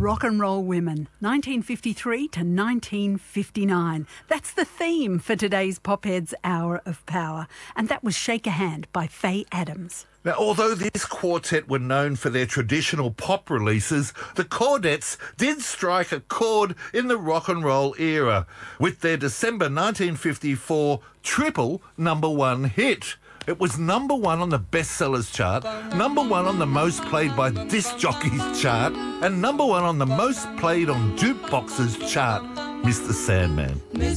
Rock and Roll Women, 1953 to 1959. That's the theme for today's Popheads Hour of Power. And that was Shake a Hand by Faye Adams. Now, although this quartet were known for their traditional pop releases, the Chordettes did strike a chord in the rock and roll era with their December 1954 triple #1 hit. It was #1 on the bestsellers chart, #1 on the most played by disc jockeys chart, and #1 on the most played on jukeboxes chart, Mr. Sandman.